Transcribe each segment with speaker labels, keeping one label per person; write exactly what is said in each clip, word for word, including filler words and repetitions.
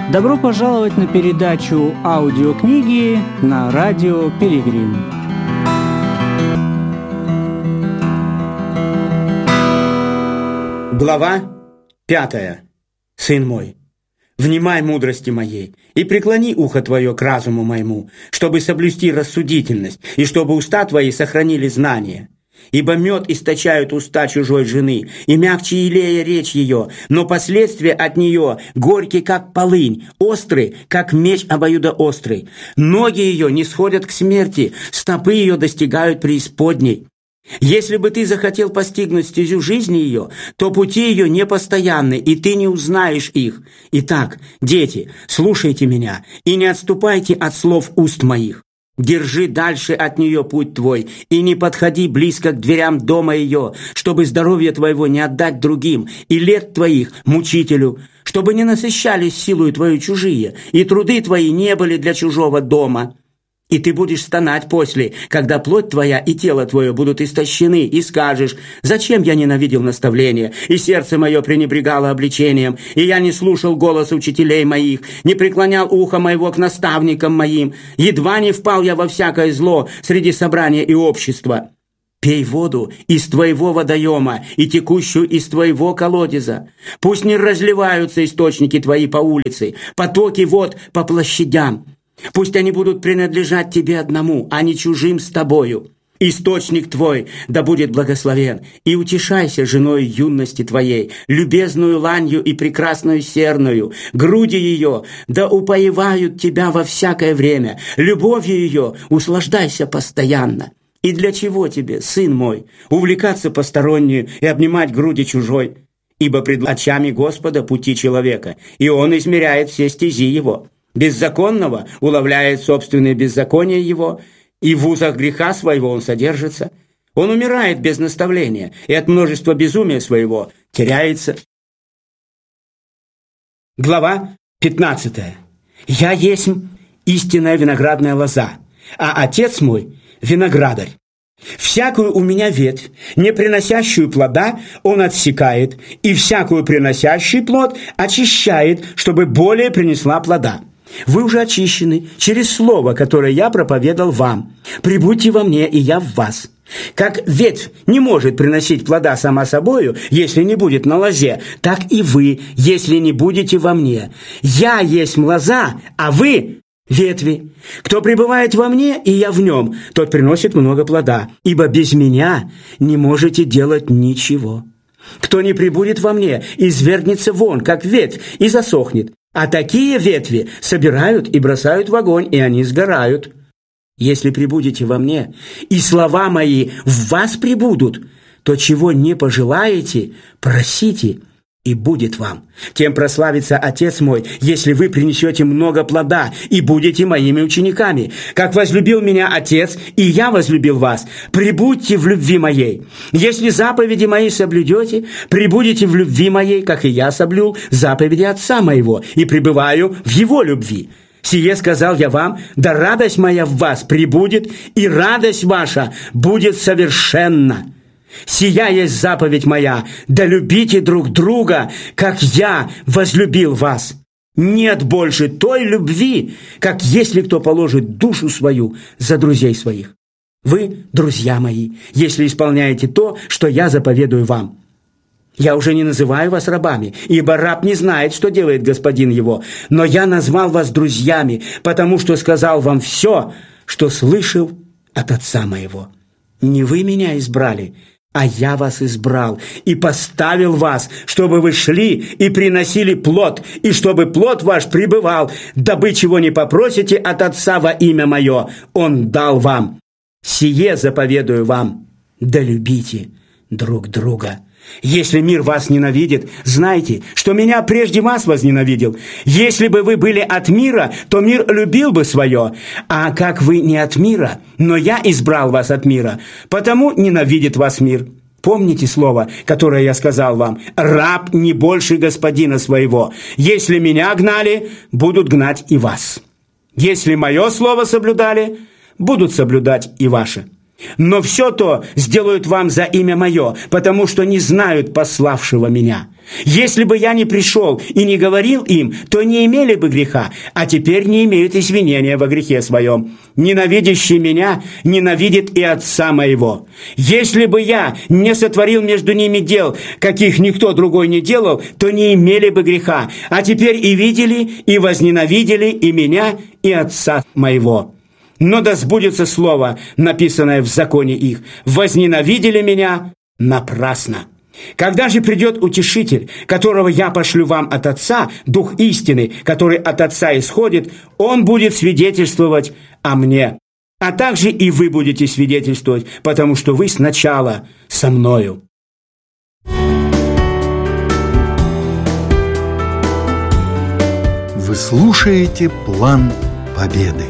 Speaker 1: Добро пожаловать на передачу аудиокниги на радио Пилигрим.
Speaker 2: Глава пятая. Сын мой, внимай мудрости моей и преклони ухо твое к разуму моему, чтобы соблюсти рассудительность и чтобы уста твои сохранили знание. Ибо мед источают уста чужой жены, и мягче елея речь ее, но последствия от нее горькие, как полынь, острый, как меч обоюдоострый. Ноги ее не сходят к смерти, стопы ее достигают преисподней. Если бы ты захотел постигнуть стезю жизни ее, то пути ее непостоянны, и ты не узнаешь их. Итак, дети, слушайте меня и не отступайте от слов уст моих. Держи дальше от нее путь твой, и не подходи близко к дверям дома ее, чтобы здоровье твоего не отдать другим, и лет твоих мучителю, чтобы не насыщались силою твою чужие, и труды твои не были для чужого дома. И ты будешь стонать после, когда плоть твоя и тело твое будут истощены, и скажешь: «Зачем я ненавидел наставление, и сердце мое пренебрегало обличением, и я не слушал голос учителей моих, не преклонял ухо моего к наставникам моим, едва не впал я во всякое зло среди собрания и общества». Пей воду из твоего водоема и текущую из твоего колодеза. Пусть не разливаются источники твои по улице, потоки вод по площадям. Пусть они будут принадлежать тебе одному, а не чужим с тобою. Источник твой да будет благословен, и утешайся женой юности твоей, любезную ланью и прекрасную серную. Груди ее да упоевают тебя во всякое время, любовью ее услаждайся постоянно. И для чего тебе, сын мой, увлекаться постороннюю и обнимать груди чужой? Ибо пред очами Господа пути человека, и Он измеряет все стези его. Беззаконного уловляет собственное беззаконие его, и в узах греха своего он содержится. Он умирает без наставления, и от множества безумия своего теряется. Глава пятнадцатая. «Я есть истинная виноградная лоза, а отец мой – виноградарь. Всякую у меня ветвь, не приносящую плода, он отсекает, и всякую приносящую плод очищает, чтобы более принесла плода. Вы уже очищены через слово, которое я проповедал вам. Прибудьте во мне, и я в вас. Как ветвь не может приносить плода сама собою, если не будет на лозе, так и вы, если не будете во мне. Я есть лоза, а вы ветви. Кто пребывает во мне, и я в нем, тот приносит много плода, ибо без меня не можете делать ничего. Кто не пребудет во мне, извергнется вон, как ветвь, и засохнет. А такие ветви собирают и бросают в огонь, и они сгорают. Если пребудете во мне, и слова мои в вас пребудут, то чего не пожелаете, просите, и будет вам. Тем прославится Отец мой, если вы принесете много плода и будете моими учениками. Как возлюбил меня Отец, и я возлюбил вас, пребудьте в любви моей. Если заповеди мои соблюдете, пребудете в любви моей, как и я соблюл заповеди Отца моего, и пребываю в его любви. Сие сказал я вам, да радость моя в вас пребудет, и радость ваша будет совершенна. Сия есть заповедь моя, да любите друг друга, как я возлюбил вас. Нет больше той любви, как если кто положит душу свою за друзей своих. Вы, друзья мои, если исполняете то, что я заповедую вам. Я уже не называю вас рабами, ибо раб не знает, что делает господин его, но я назвал вас друзьями, потому что сказал вам все, что слышал от Отца моего. Не вы меня избрали, а я вас избрал и поставил вас, чтобы вы шли и приносили плод, и чтобы плод ваш пребывал, дабы чего не попросите от Отца во имя мое, Он дал вам. Сие заповедую вам, да любите друг друга. Если мир вас ненавидит, знайте, что меня прежде вас возненавидел. Если бы вы были от мира, то мир любил бы свое. А как вы не от мира, но я избрал вас от мира, потому ненавидит вас мир. Помните слово, которое я сказал вам: раб не больше господина своего. Если меня гнали, будут гнать и вас. Если мое слово соблюдали, будут соблюдать и ваше. Но все то сделают вам за имя мое, потому что не знают пославшего меня. Если бы я не пришел и не говорил им, то не имели бы греха, а теперь не имеют извинения во грехе своем. Ненавидящий меня ненавидит и отца моего. Если бы я не сотворил между ними дел, каких никто другой не делал, то не имели бы греха, а теперь и видели, и возненавидели и меня, и отца моего. Но да сбудется слово, написанное в законе их: возненавидели меня напрасно. Когда же придет Утешитель, которого я пошлю вам от Отца, Дух истины, который от Отца исходит, Он будет свидетельствовать о мне. А также и вы будете свидетельствовать, потому что вы сначала со мною.
Speaker 3: Вы слушаете «План Победы».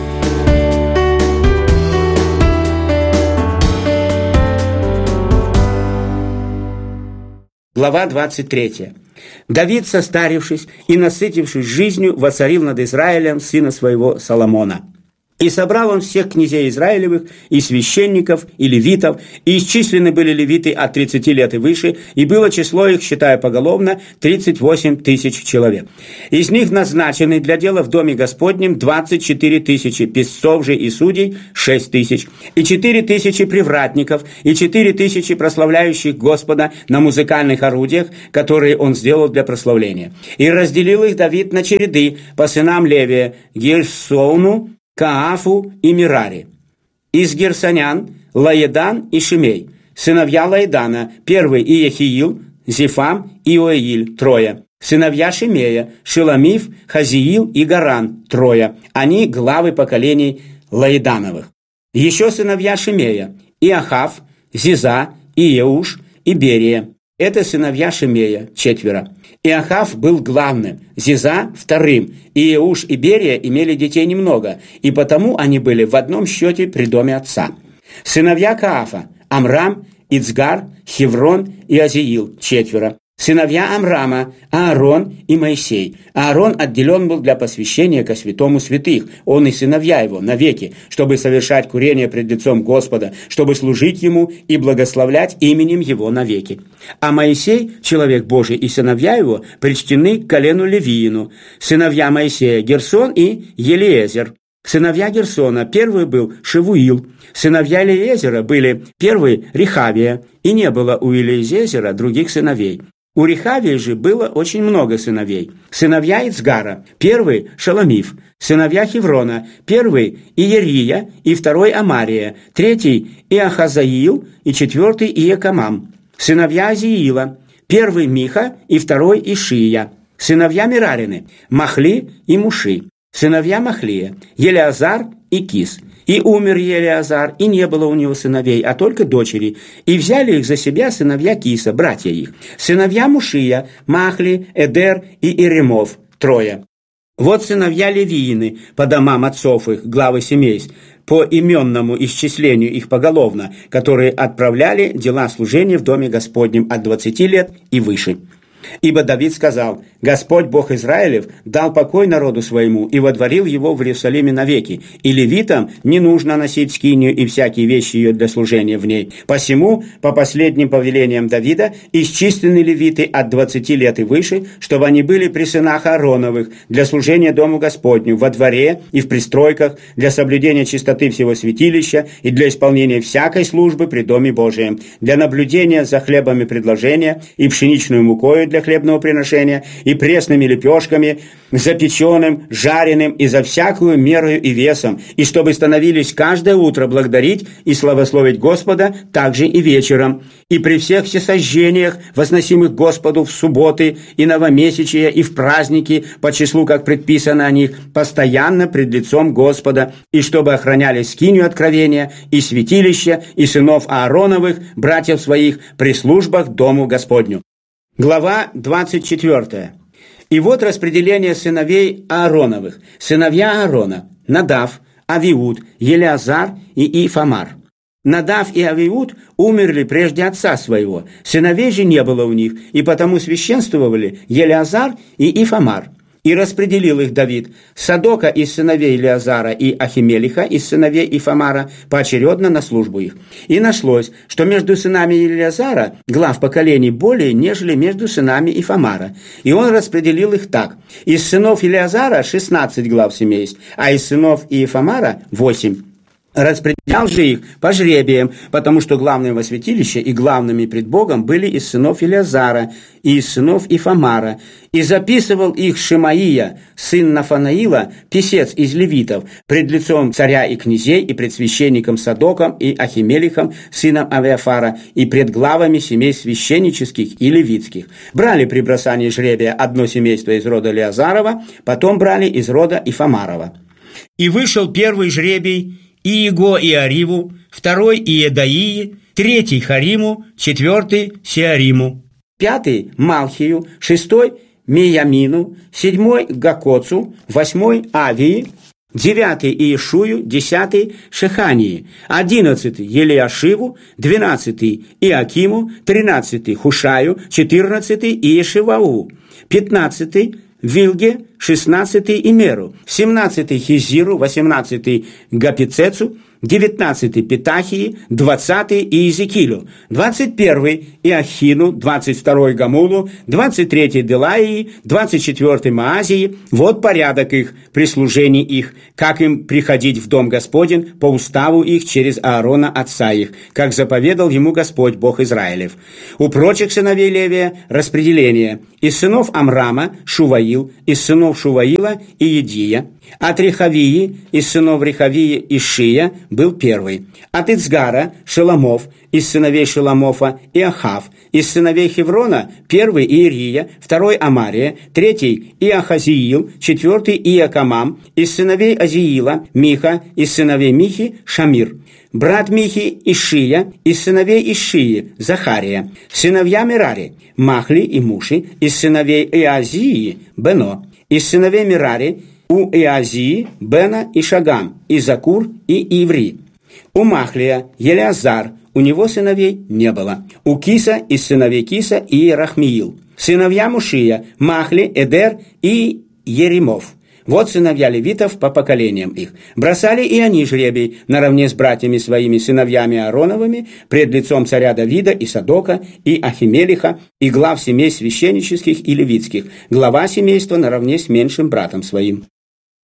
Speaker 2: Глава двадцать третья. Давид, состарившись и насытившись жизнью, воцарил над Израилем сына своего Соломона. И собрал он всех князей Израилевых, и священников, и левитов, и исчислены были левиты от тридцати лет и выше, и было число их, считая поголовно, тридцать восемь тысяч человек. Из них назначены для дела в доме Господнем двадцать четыре тысячи, писцов же и судей шесть тысяч, и четыре тысячи привратников, и четыре тысячи прославляющих Господа на музыкальных орудиях, которые он сделал для прославления. И разделил их Давид на череды по сынам Левия, Герсону, Каафу и Мирари. Из герсонян Лаедан и Шимей. Сыновья Лаедана: первый Иехиил, Зефам и Оиль, трое. Сыновья Шимея: Шеламиф, Хазиил и Гаран, трое. Они главы поколений Лаедановых. Еще сыновья Шимея: Иохав, Зиза, Иеуш и Берия. Это сыновья Шимея, четверо. Иохав был главным, Зиза – вторым, Иеуш и Берия имели детей немного, и потому они были в одном счете при доме отца. Сыновья Каафа – Амрам, Ицгар, Хеврон и Азиил, четверо. Сыновья Амрама – Аарон и Моисей. Аарон отделен был для посвящения ко святому святых, он и сыновья его, навеки, чтобы совершать курение пред лицом Господа, чтобы служить ему и благословлять именем его навеки. А Моисей, человек Божий, и сыновья его причтены к колену Левиину. Сыновья Моисея – Герсон и Елиезер. Сыновья Герсона: первый был Шевуил. Сыновья Елиезера были: первый Рехавия, и не было у Елиезера других сыновей. У Рехавии же было очень много сыновей. Сыновья Ицгара: первый Шеламиф. Сыновья Хеврона: первый Иерия и второй Амария, третий Иохазаил и четвертый Иекамам. Сыновья Азиила: первый Миха и второй Ишия. Сыновья Мерарины: Махли и Муши. Сыновья Махлия: Елеазар и Кис. И умер Елеазар, и не было у него сыновей, а только дочери. И взяли их за себя сыновья Киса, братья их. Сыновья Мушия: Махли, Эдер и Иремов, трое. Вот сыновья Левиины по домам отцов их, главы семейств, по именному исчислению их поголовно, которые отправляли дела служения в доме Господнем от двадцати лет и выше. Ибо Давид сказал: «Господь Бог Израилев дал покой народу своему и водворил его в Иерусалиме навеки, и левитам не нужно носить скинию и всякие вещи ее для служения в ней. Посему, по последним повелениям Давида, исчислены левиты от двадцати лет и выше, чтобы они были при сынах Аароновых для служения Дому Господню во дворе и в пристройках, для соблюдения чистоты всего святилища и для исполнения всякой службы при Доме Божием, для наблюдения за хлебами предложения и пшеничную мукою для хлебного приношения, и пресными лепешками, запеченным, жареным и за всякую мерою и весом, и чтобы становились каждое утро благодарить и славословить Господа, также и вечером, и при всех всесожжениях, возносимых Господу в субботы и новомесячия и в праздники, по числу, как предписано о них, постоянно пред лицом Господа, и чтобы охраняли скинию откровения, и святилище, и сынов Аароновых, братьев своих, при службах Дому Господню». Глава двадцать четвёртая. И вот распределение сыновей Аароновых. Сыновья Аарона: Надав, Авиуд, Елеазар и Ифамар. Надав и Авиуд умерли прежде отца своего, сыновей же не было у них, и потому священствовали Елеазар и Ифамар. И распределил их Давид: Садока из сыновей Илиазара и Ахимелиха из сыновей Ифамара поочередно на службу их. И нашлось, что между сынами Илиазара глав поколений более, нежели между сынами Ифамара. И он распределил их так: из сынов Илиазара шестнадцать глав семейств, а из сынов Иефамара восемь. Распределял же их по жребиям, потому что главными во святилище и главными пред Богом были из сынов Илиазара и из сынов Ифамара, и записывал их Шемаия, сын Нафанаила, писец из левитов, пред лицом царя и князей, и пред священником Садоком и Ахимелихом, сыном Авиафара, и пред главами семей священнических и левитских. Брали при бросании жребия одно семейство из рода Илиазарова, потом брали из рода Ифамарова. И вышел первый жребий Иего и Ариву, второй Иедаии, третий Хариму, четвертый Сеариму, пятый Малхию, шестой Миямину, седьмой Гакоцу, восьмой Авии, девятый Иешую, десятый Шехании, одиннадцатый Елиашиву, двенадцатый Иакиму, тринадцатый Хушаю, четырнадцатый Иешивау, пятнадцатый Вилге, шестнадцатый Имеру, семнадцатый Хизиру, восемнадцатый Гапицецу, девятнадцатый Петахии, двадцатый Иезекилю, двадцать первый Иохину, двадцать второй Гамулу, двадцать третий Делаии, двадцать четвертый Маазии. Вот порядок их, прислужений их, как им приходить в дом Господень по уставу их через Аарона отца их, как заповедал ему Господь Бог Израилев. У прочих сыновей Левия распределение: из сынов Амрама Шуваил, из сынов Шуваила Иедия, от Рехавии, из сынов Рехавии Ишия был первый, от Ицгара Шеламов, из сыновей Шеламофа Иохав, из сыновей Хеврона первый Иерия, второй Амария, третий Иохазиил, четвертый Иакамам, из сыновей Азиила Миха, из сыновей Михи Шамир. Брат Михи Ишия, из сыновей Ишии Захария, сыновья Мерари Махли и Муши, из сыновей Иазии Бено, из сыновей Мерари у Иазии Бена и Шагам, и Закур и Иври. У Махлия Елеазар, у него сыновей не было. У Киса из сыновей Киса Иерахмиил. Сыновья Мушия Махли, Эдер и Еремов. Вот сыновья левитов по поколениям их. Бросали и они жребий наравне с братьями своими сыновьями Аароновыми пред лицом царя Давида и Садока и Ахимелиха и глав семей священнических и левитских, глава семейства наравне с меньшим братом своим.